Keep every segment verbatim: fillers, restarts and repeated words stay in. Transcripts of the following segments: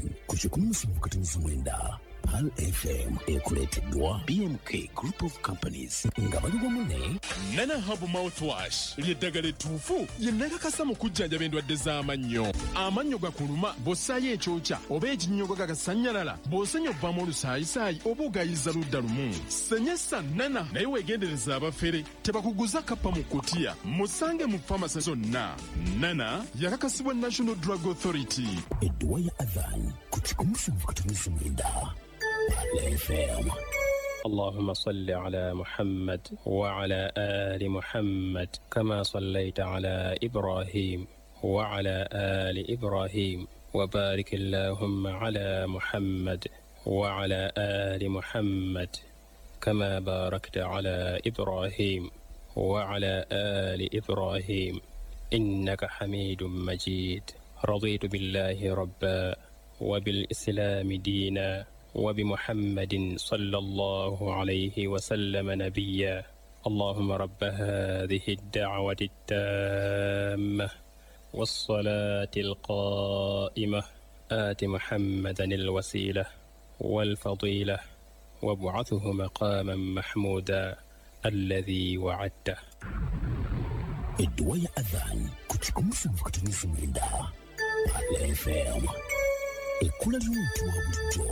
kuchikumu katunizo mwenda Pal F M ekuleteddwa B M K Group of Companies nga bali wamu Nana Hub Mouthwash lyeddagala ettuufu ye nakakasa mu kujjanjaba endwadde z'amannyo. Amannyo gakuluma bw'ossaayo ekyokya oba ekinnyogo gagasannyalala bw'osenya obbamu olusaayisaayi oba ogayiza ludda lumu. Senyesa Nana naye weegendereza abafere tebakuguza kappa mu kutiya. Musange mu famasi zonna. Nana yakakasibwa National Drug Authority. Edduwa ya Adhan kuchikumu katunizo mwenda Pal F M. اللهم صل على محمد وعلى آل محمد كما صليت على إبراهيم وعلى آل إبراهيم وبارك اللهم على محمد وعلى آل محمد كما باركت على إبراهيم وعلى آل إبراهيم إنك حميد مجيد. رضيت بالله ربا وبالإسلام دينا وبمحمد صلى الله عليه وسلم نبيا. اللهم رب هذه الدعوة التامة والصلاة القائمة آت محمدا الوسيلة والفضيلة وابعثه مقاما محمودا الذي وعدته. Edduwa ya Adhan kuchikumu katunizo mwenda Pal F M. Ekula ly'omuntu wa bulijjo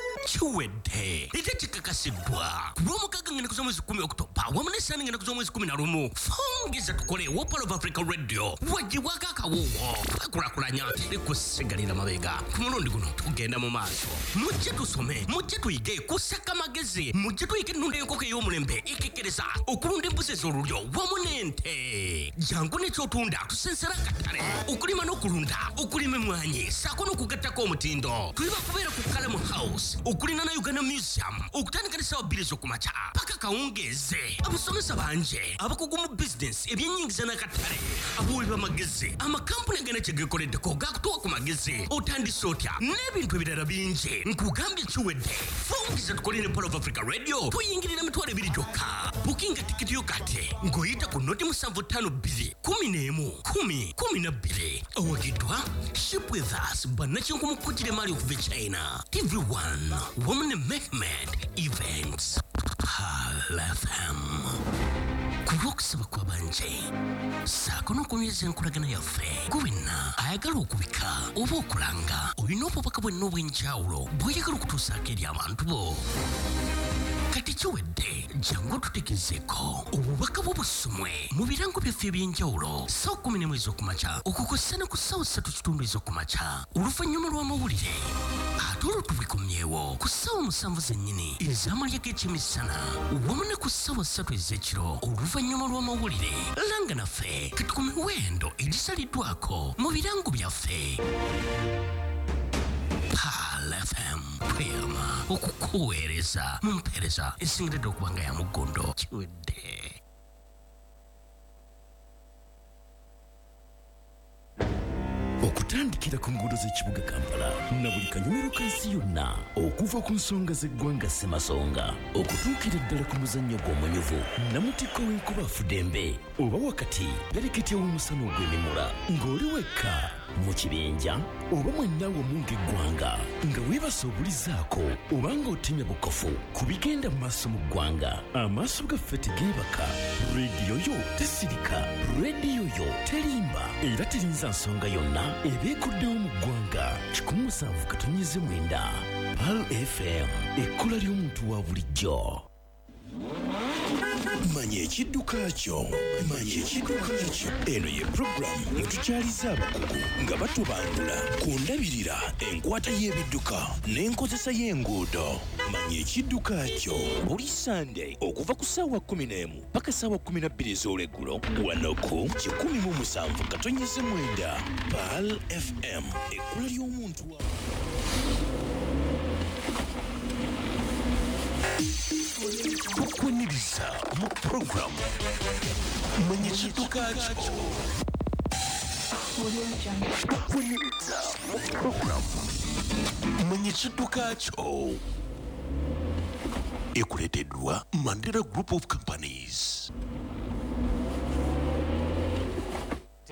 chiwedde lite chikakasidwa kulw'omukaaga ngenda kuza mwezi kumi Oktoba wamu n'essaani ngenda kuza mwezi kumi na lumu. Fongeza tukole Wopal of Africa Radio wagibwako akawuuwo twekulakulanya likusigalira mabega. Ku mulundi guno tugenda mu maaso, mujje tusome, mujje tuyige kusaka amagezi, mujje tuyige ennunda y'enkoko ey'omulembe ekekkereza okulunda embuzi ez'olulyo wamu n'ente. Jangu n'ekyotunda tusensera akatale okulima n'okulunda, okulima emmwanyi ssaako n'okugattako omutindo. Tuli bakubeera ku Kalamu House okulina na Uganda Museum okutandika n'essaawa bbiri ez'okumakya paka kawungeeze. Abasomesa bangi, abakugu mu bizinesi, ebyennyingiza n'akatale, abawi b'amagezi, amakampuni agenda kye geekoleddeko gaakutuwa ku magezi. Otandise otya n'ebintu ebirala bingi nkugambye kiwedde. Fongeza tukole ne Wopal of Africa Radio tuyingirira emitwalo ebiri gyokka. Bukinga tikiti yo kati ng'oyita ku noti musanvu ttaano bbiri kumi n'emu kumi kumi na bbiri. Owagiddwa Ship with Us bannakinku mu kujjira emali okuva e China. T V one Woman Mehmet Events Pal F M. Kulw'okusaba kw'abangi ssaako n'okunyweza enkolagana yaffe gwenna ayagala okubika oba okulanga olina obubaka bwenna obw'enjawulo bw'oyagala okutuusaako eri abantu bo. Kati kiwedde jangu tutegezeeko obubaka bw'obusumwe mu birango byaffe eby'enjawulo ssaawa kumi n'emu ez'okumakya okukozesa ne ku ssaawa ssatu kitundu ez'okumakya oluvannyuma lw'amawulire. Ate olwo tubikomyewo ku ssaawa musanvu zennyini ez'amalya g'ekyemisana wamu ne ku ssaawa ssatu ez'ekiro oluvannyuma lw'amawulire. Langa naffe kati ku miwendo egisaliddwako mu birango byaffe. Pal F M tweyama okukuweereza mu mpeereza esingiridde okuba nga ya muggondo. Kiwedde. okutandikira ku nguudo z'ekibuga Kampala na buli kanyomero kansi yonna okuva ku nsonga z'eggwanga Ssemasonga okutuukira ddala ku muzannyo gw'omunyuvu namutikko w'enkuba Afudembe oba wakati pereketi w'omusana ogw'emimula ng'oli wekka mu kibinja oba mwennawe omunga eggwanga nga weebase obulizaako oba ng'otemya bukofu ku bigenda mu maaso mu ggwanga. Amaaso gaffe tegeebaka, rediyo yo tesirika, rediyo yo terimba era terinza nsonga yonna ebeekuddewo mu ggwanga. kikumi musanvu katonnyeze mwenda Pal F M, ekkola ly'omuntu wa bulijjo. Manya ekidduka kyo, manya ekidduka kyo. Eno ye programu mutukyaliza abakugu nga batubangula ku ndabirira enkwata y'ebidduka n'enkozesa y'enguudo. Manya ekidduka kyo buli Sunday okuva ku ssaawa kumi n'emu paka ssaawa kumi na bbiri ez'olweggulo wano ku kikumi mu musanvu katonnyeze mwenda Pal F M, ekkola ly'omuntu wa kukwaniriza mu programu manya ekidduka kyo. Kukwaniriza mu programu manya ekidduka kyo ekuleeteddwa Mandela Group of Companies.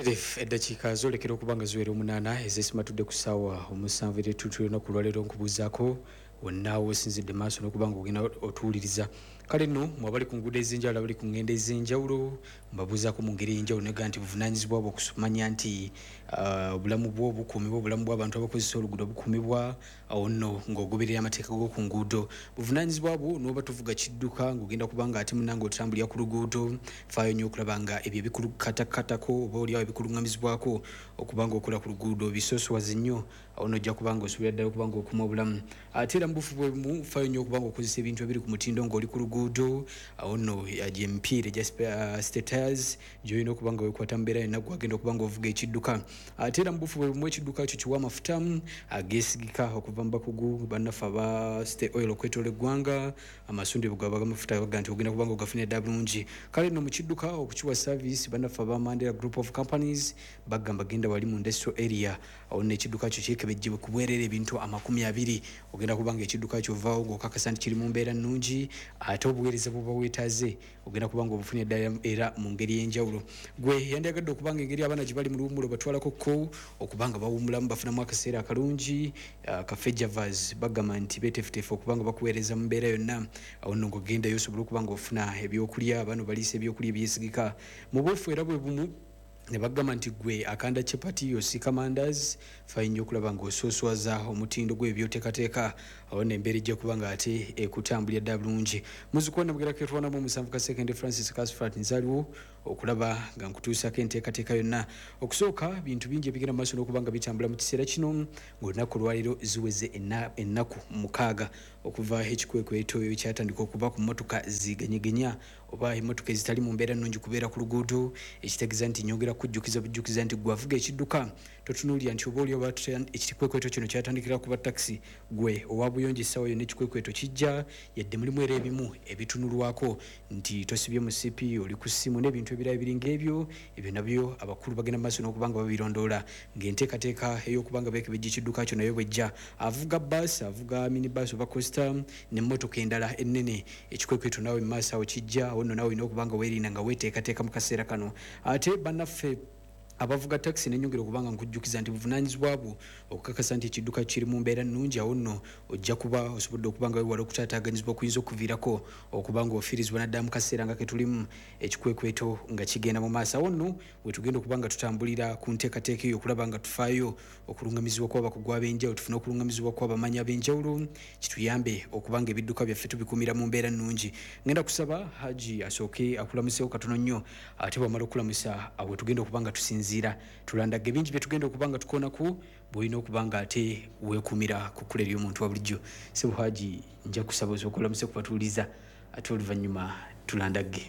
eddakiika zolekera okuba nga ziwera omunaana ezesimatudde ku ssaawa omusanvu era tutulina ku lwaleero nkubuuzaako wonna wosinzidde maaso n'okuba nga ogenda otuwuliriza kale nno mwabali ku nguudo ez'enjawulo abali ku ngendo ez'enjawulo mbabuuzaako mu ngeri ey'enjawulo naga nti buvunaanyizibwa bwo okumanya nti obulamu bwo bukuumibwa obulamu bw'abantu abakozesa oluguudo bukuumibwa awo nno ng'ogoberera amateeka g'oku nguudo buvunaanyizibwa bwo n'oba tuvuga kidduka ng'ogenda kuba nga ate munanga otambulira ku luguudo faayo nnyo okulaba nga ebyo ebikulukatakatako oba oliawo ebikuluŋŋamizibwako okuba nga okola ku luguudo bisoosowaze nnyo awo nno ojja kuba nga osuubira ddala okuba nga okuuma obulamu ate era mu bufu bwebumu faayo nnyo okuba nga okozesa ebintu ebiri ku mutindo ng'oli ku luguudo awo nno gyemipiira egya staters gyolina okuba nga wekwata mu mbeera yonna gwagenda okuba nga ovuga ekidduka ate era mu bufu bwebumu ekidduka kyo kiwa amafuta ageesigika okuva mu bakugu bannaffe aba state oil okwetoola eggwanga amasundiro gaba gamafuta baga nti ogenda kuba nga ogafunira ddala bulungi kale nno mu kidduka okukiwa service bannaffe aba Mandela Group of Companies bagamba genda wali mu industrial area awo nno ekidduka kyo kyekebejjebwe ku bwereere ebintu amakumi abiri ogenda kuba nga ekidduka kyo ovaawo ng'okakasa nti kiri mu mbeera nnungi ate obuweereza bwoba weetaaze ogenda kuba nga obufunira ddala era mu ngeri y'enjawulo gwe yandiyagadde okuba nga engeri abaana gye bali mu luwummulo batwalako ko okuba nga bawummulamu bafunamu akaseera akalungi kafe javas bagamba nti beeteefuteefu okuba nga bakuweereza mu mbeera yonna awo nno ng'ogendayo osobola okuba nga ofuna ebyokulya abaana baliisa ebyokulya ebyesigika mu bufu era bwe bumu ne bagamba nti gwe akanda chapati osika mandazi faayo nnyo okulaba ng'osooswaza omutindo gw'ebyoteekateeka awo nembeera ejja kuba nga ate ekutambulira ddala bulungi muzikuona mugera ketwanamu omusanvu ka second Francis Casfrat nzaliwo okulaba nga nkutuusako enteekateeka yonna okusooka bintu bingi ebigenda maaso n'okuba nga bitambula mu kiseera kino ng'olunaku olwaleero ziweze ennaku mukaaga okuva ekikwekweto kyatandika okuba ku mmotoka ziganyeganya oba emmotoka ezitali mu mbeera nnungi kubeera ku luguudo ekitegeeza nti nyongera kujjukiza bujjukiza nti gwavuga ekidduka totunuulira nti oba oli oba ekikwekweto kino kyatandikira kuba takisi gwe owabuyonjo essaawa yonna ekikwekweto kijja yadde mulimu era ebimu ebitunulwako nti tosibye mu C P oli ku ssimu n'ebintu ebirala biringa ebyo ebyo nabyo abakulu bagenda maaso n'okuba nga babirondoola ng'enteekateeka ey'okuba nga beekebejja ekidduka kyo nayo bwejja avuga baasi avuga minibus oba costa n'emmotoka endala ennene ekikwekweto naawe mu maaso awo kijja awo nno naawe olina okuba nga weerinda nga weeteekateeka mu kaseera kano ate bannaffe abavuga taxi nenyongera okubanga nkujjukiza nti buvunaanyizibwa bwo okukakasa nti ekidduka kiri mu mbeera nnungi awo nno ojja kuba osobodde okuba nga wewala okutaataaganyizibwa okuyinza okuviirako okuba nga ofiirizibwa naddala mu kaseera nga ketulimu ekikwekweto nga kigenda mu maaso awo nno wetugenda okuba nga tutambulira ku nteekateeka eyo okulaba nga tufaayo okulungamizibwa kw'abakugu ab'enjawulo tufune okulungamizibwa kw'abamanyi ab'enjawulo kituyambe okuba nga ebidduka byaffe tubikumira mu mbeera nnungi ngenda kusaba Haji asooke akulamuseewo katono nnyo ate bwamala okulamusa awo tugenda okuba nga tusinza tulandaga ebingi byetugenda okuba nga tukoonako bwolina okuba nga ate weekumira ku kkula ery'omuntu wa bulijjo Ssebu Haji nja kusaba osobokulamuse kubatuuliza ate oluvannyuma tulandage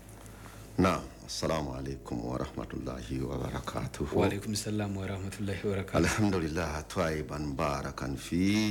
naam assalamu alaikum warahmatullahi wabarakatuhu waalaikum salaamu warahmatullahi wabarakatuhu alhamdulillah twayiban mubarakan fi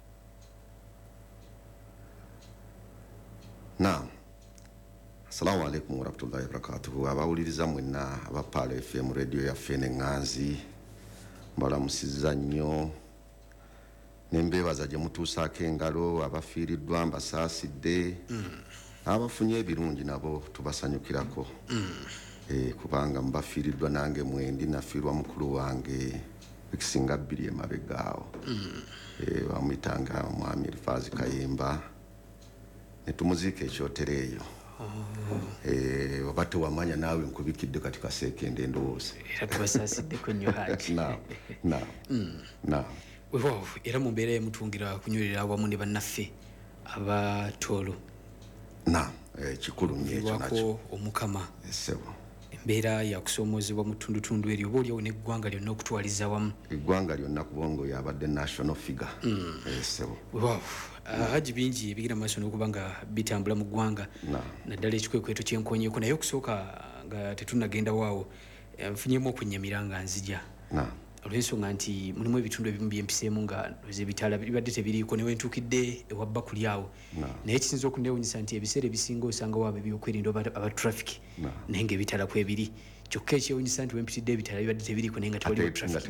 naam Assalamu alaikum warahmatullahi wabarakatuhu abawuliriza mwenna aba Palo F M radio yaffe n'enganzi mbalamusizza nnyo nembeebaza gye mutuusaako engalo abafiiriddwa mbasaasidde mm. abafunye ebirungi nabo tubasanyukirako mm. e, kubanga mubafiiriddwa nange mwendi nafiirwa mukulu wange ekisinga bbiri emabegaawo mm. e, bamuyitanga mwami Elifaazi Kayemba netumuziika ekyotere eyo Oh. Eh oba tewamanya naawe nkubikidde kati kaseekende endowooza era tubasaasideko nnyo Haji na na na weewaawo era mu mbeera yemutungira kunywerera awamu ne bannaffe abatoolo na kikulu nnyo ekyo nakyo omukama esebo embeera yakusoomoozebwa mu ttundutundu eryo oba oliawo n'eggwanga lyonna okutwaliza wamu eggwanga lyonna kubongo yabadde national figure mm. esebo weewaawo Uh, Haji bingi ebigenda maaso n'okuba nga bitambula mu ggwanga naddala ekikwekweto kyenkonyeeko naye okusooka nga tetunnagenda waawo nfunyemu okunyamira nga nzija olw'ensonga nti mulimu ebitundu ebimu byempiseemu nga ebitaala bibadde tebiriiko ne wentuukidde ewa Bakuli awo naye kisinza okunneewunyisa nti ebiseera ebisinga osanga waabo ebyokwerinda aba traffic naye ng'ebitaala kwebiri kyokka ekyewunyisa nti wempitidde ebitaala bibadde tebiriiko naye nga tewaliwo traffic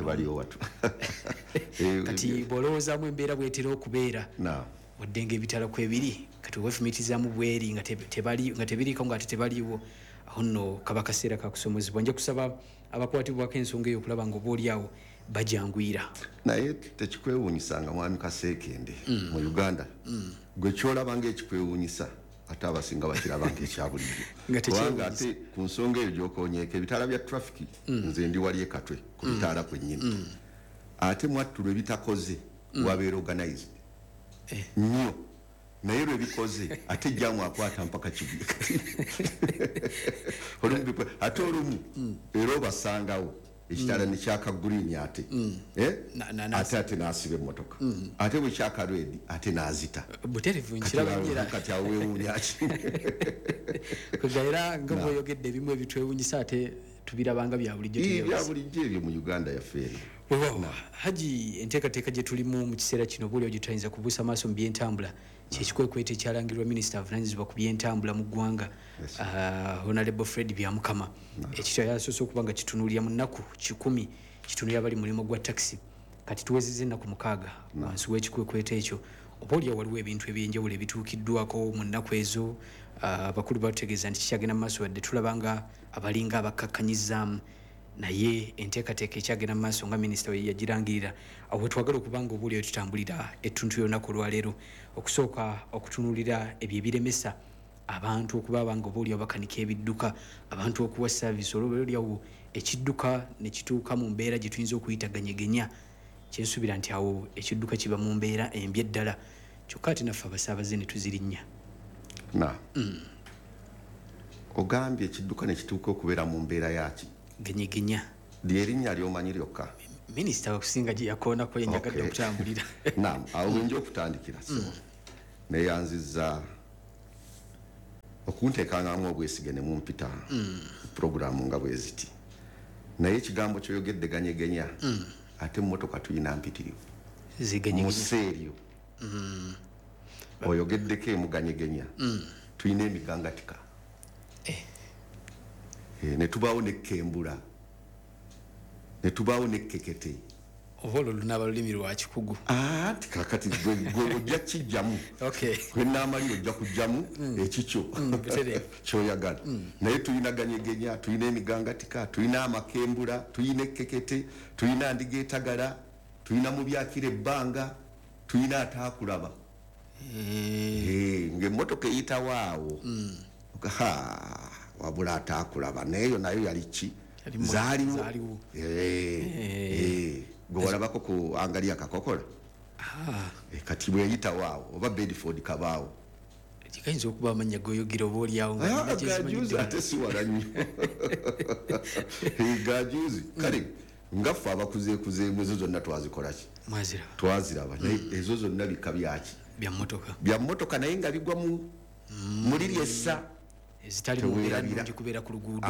kati bw'olowoozaamu embeera bw'etera okubeera wadde ng'ebitaala kwebiri kati weefumitizaamu bweri nga tebiriiko nga ate tebaliiwo aho nno kaba kaseera kakusomozebwa nja kusaba abakwatibwako ensonga eyo okulaba nga oba oliawo bajangwira naye tekikwewuunyisa nga mwami Kasekende mm. mu Uganda mm. gwe kyolaba ng'ekikwewuunyisa ate abasinga bakiraba ng'ekyabulijjo kubanga ate ku nsonga eyo gy'okoonyeeko ebitaala bya traffic mm. nze ndi wali ekatwe ku bitaala mm. kwennyini mm. ate mwattu lwe bitakoze mm. wabeera organized eh. nnyo naye lwe bikoze ate jjamu akwata mpaka kibuye ate olumu mm. era obasangawo ekitala mm. ne kyaka green ate mm. eh? na, na, na, ate ate n'asiba emmotoka mm. ate bwe kyaka red ate n'azita buterevu nkirabanyera kati aweewuunyaki kugaera nga bw'oyogedde ebimu ebitwewuunyisa ate tubirabanga bya bulijjo bya bulijjo ebyo mu Uganda yaffe Wow, Haji enteekateeka gye tulimu mu kiseera kino bw'olio gye tuyinza kubuusa maaso mu byentambula kyekikwekwete ekyalangirwa minisita avunaanyizibwa ku byentambula mu ggwanga yes. uh, Honorable Fred Byamukama no. ekityo yasoose okuba nga kitunuulira mu nnaku kikumi kitunuulira abali mulimu gwa taxi kati tuwezezza ennaku mukaaga no. wansi w'ekikwekwete ekyo oba olya waliwo ebintu ebyenjawulo ebituukiddwako mu nnaku ezo abakulu uh, batutegeeza nti kikyagenda mu maaso wadde tulabanga abalinga abakkakkanyizaamu naye enteekateeka ekyagenda mu maaso nga minisita we yagirangirira awo twagala okuba nga oba olio tutambulira ettuntu y'olunaku olwaleero okusooka okutunuulira ebyo ebiremesa abantu okuba banga oba olio bakanika ebidduka abantu okuwa saavisi olwoba olyawo ekidduka ne kituuka mu mbeera gye tuyinza okuyita ganyegenya kyensuubira nti awo ekidduka kiba mu mbeera embi eddala kyokka ate naffe abasaabaze ne tuzirinnya na mm. ogambye ekidduka ne kituuka okubeera mu mbeera yaki genyegenya lyerinnya lyomanyi lyokka minisita okusinga gye yakoonako yenyagadde okay. okutambulira naam awo wenja okutandikira so mm. neyanziza okunteekangamu obwesige ne mumpita mm. programu nga bwe ziti naye ekigambo kyoyogedde ganyegenya mm. ate emmotoka tulina mpitirivu museeryo mm. oyogeddeko emuganyegenya mm. tulina emigangatika eh. e, ne tubaawo nekkembula ne tubaawo nekkekete oba olwo lunaaba lulimi lwa kikugu ati kakati gwe ojja kijjamu gwe naamaliro ojja kujjamu ekikyo kyoyagala naye tulina ganyegenya tulina emigangatika tulina amakembula tulina ekkekete tulina ndigeetagala tulina mubyakira ebbanga tulina ataakulaba ng'emmotoka eyitawaawo wabula ataakulaba nayeyo nayo yali ki zaaliwo gwe walabako ku angalia kakokola kati bweyitawaawo oba Bedford kabaawo kikayinza okuba amanya goyogira oba olyawo gajuzi ate siwala nnyo gajuzi kale ngaffe abakuzeekuzeemu ezo zonna twazikolaki twaziraba naye ezo zonna bika byaki bya mmotoka naye nga bigwa muli lyessa kubeera ku luguudo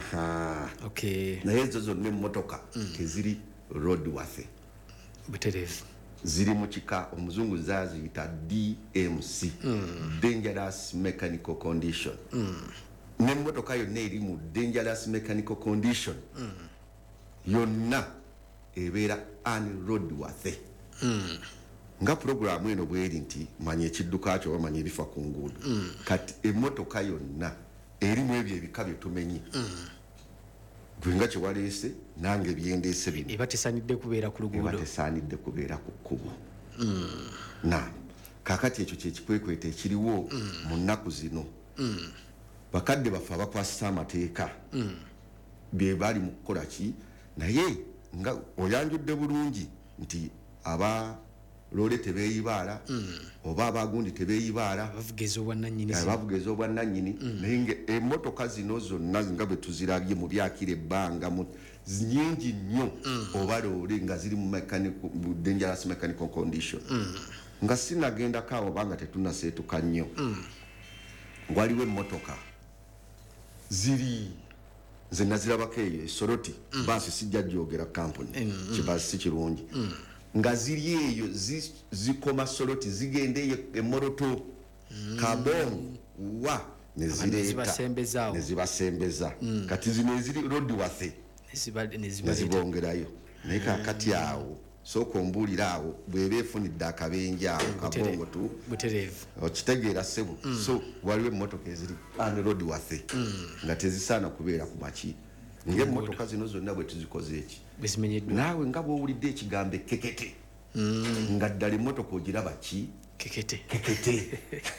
naye ezo zonna emmotoka teziri roadworthy butereevu ziri mu kika omuzungu zaziyita D M C mm. dangerous mechanical condition mm. n'emmotoka yonna eri mu dangerous mechanical condition mm. yonna ebeera unroadworthy mm. nga programu eno bweri nti manya ekidduka kyo bamanya ebifa ku nguudo mm. kati emmotoka yonna erimu ebyo ebika bye tumenye mm. gwe nga kyewaleese nange byendeese bino eba tesaanidde kubeera ku luguudo eba tesaanidde kubeera ku kkubo mm. na kakati ekyo kyekikwekweta ekiriwo mm. mu nnaku zino mm. bakadde baffe abakwasisa amateeka mm. bye bali mu kukola ki naye nga oyanjudde bulungi nti aba lole tebeeyibaala mm. oba abagundi tebeeyibaala abavugeeza obwannannyini mm. naye nga emmotoka zino zonna nga bwe tuzirabye mu byakira ebbanga nyingi nnyo mm. oba lole nga ziri mu dangerous mechanical condition mm. nga sinagendako awo banga tetunaseetuka nnyo mm. waliwo emmotoka ziri nze nazirabako eyo esoroti mm. baasi sijja gyogera kampuni mm. kibaasi si kirungi mm. nga ziri eyo zikoma soroti zigenda eyo emoroto mm. kabong wa nezireeta nezibasembeza mm. kati zino eziri roadworthy nezibongerayo naye kakati awo sooka ombuulira awo bweba efunidde akabenje awo kabongo tu okitegeera ssebo mm. so waliwo emmotoka eziri unroadworthy mm. nga tezisaana kubeera ku maki ng'emmotoka zino zonna bwe tuzikoze eki bezimenyeddwa naawe nga bw'owulidde ekigambo kekete nga ddala emmotoka ogiraba ki kekete kekete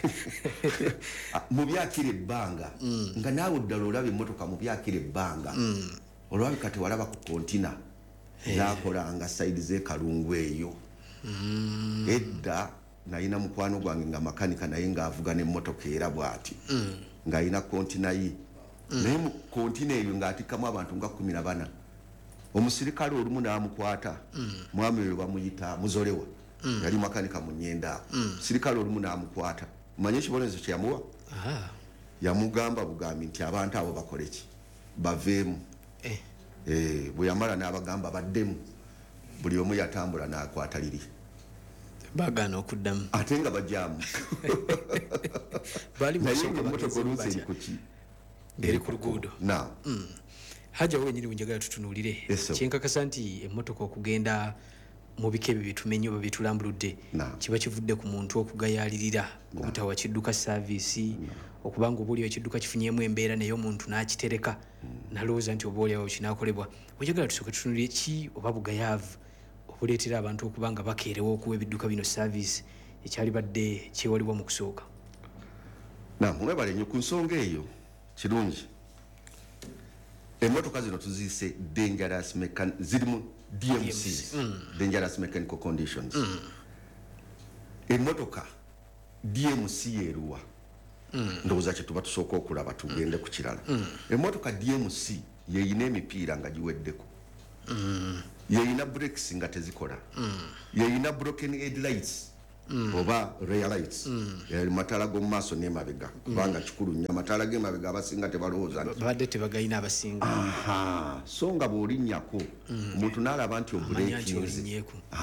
mu byakira ebbanga nga naawe ddala olaba emmotoka mu byakira ebbanga olwabika tewalaba ku kontina zakolanga sayidi z'ekalungu eyo edda nayina mukwano gwange nga makanika naye ng'avuga n'emmotoka era bw'ati ng'ayina kontina ye naye mu kontina eyo ng'atikkamu abantu nga kumi na bana omusirikale olumu n'amukwata mwami oyo bamuyita muzolewa yali makanika mu nnyenda ako sirikale olumu n'amukwata manye ekibonerezo kye yamuwa yamugamba bugambi nti abantu abo bakole ki baveemu bwe yamala n'abagamba baddemu buli omu yatambula n'akwata liri bagana okuddamu ate nga bajjamu naye emmotoka oluusi eri ku ki ngeri ku luguudo na hajja wenyini wenjagala tutunuulire kyenkakasa nti emmotoka okugenda mu biko ebyo byetumenye oba byetulambuludde kiba kivudde ku muntu okugayalirira obutawa kidduka saavisi okubanga oba oliwo ekidduka kifunyemu embeera naye omuntu n'akitereka nalowooza nti oba oliawo kinaakolebwa wenjagala tusooke tutunuulire ki oba bugayaavu obuleetera abantu okuba nga bakeerewo okuwa ebidduka bino saavisi ekyali badde kyewalibwa mu kusooka mwebale nnyo ku nsonga eyo kirungi emmotoka zino tuziyise dangerous mechanical zirimu D M Cs dangerous mechanical conditions emmotoka D M C yeruwa ndowooza kye tuba tusooka okulaba tugende ku kirala emmotoka D M C yeyina emipiira nga giweddeko yeyina brakes nga tezikola yeyina broken headlights oba rear lights matala g'omu maaso n'emabega kubanga kikulu nnyo amatala g'emabega abasinga tebalowooza babadde tebagayina abasinga so nga bw'olinnyako omuntu n'alaba nti obuleekinze